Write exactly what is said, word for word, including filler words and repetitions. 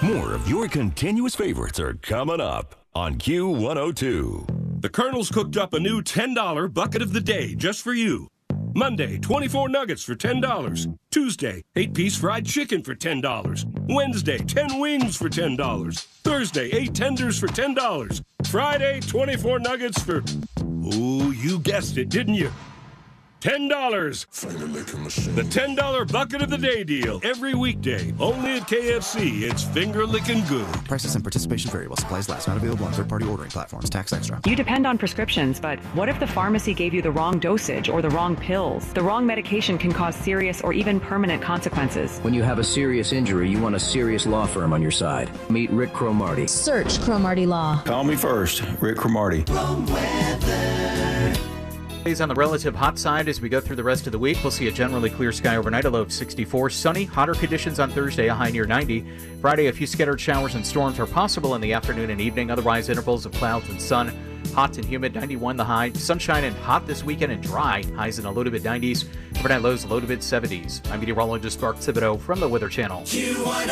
More of your continuous favorites are coming up on Q one oh two. The Colonel's cooked up a new ten dollar bucket of the day just for you. Monday, twenty-four nuggets for ten dollars. Tuesday, eight piece fried chicken for ten dollars. Wednesday, ten wings for ten dollars. Thursday, eight tenders for ten dollars. Friday, twenty-four nuggets for, ooh, you guessed it, didn't you? ten dollars. The ten dollar bucket of the day deal. Every weekday. Only at K F C. It's finger licking good. Prices and participation vary while supplies last. Not available on third-party ordering platforms. Tax extra. You depend on prescriptions, but what if the pharmacy gave you the wrong dosage or the wrong pills? The wrong medication can cause serious or even permanent consequences. When you have a serious injury, you want a serious law firm on your side. Meet Rick Cromartie. Search Cromartie Law. Call me first. Rick Cromartie. On the relative hot side as we go through the rest of the week, we'll see a generally clear sky overnight, a low of sixty-four. Sunny, hotter conditions on Thursday, a high near ninety. Friday, a few scattered showers and storms are possible in the afternoon and evening. Otherwise, intervals of clouds and sun. Hot and humid, ninety-one the high. Sunshine and hot this weekend and dry. Highs in the low to mid nineties. Overnight lows, low to mid seventies. I'm meteorologist Mark Thibodeau from the Weather Channel.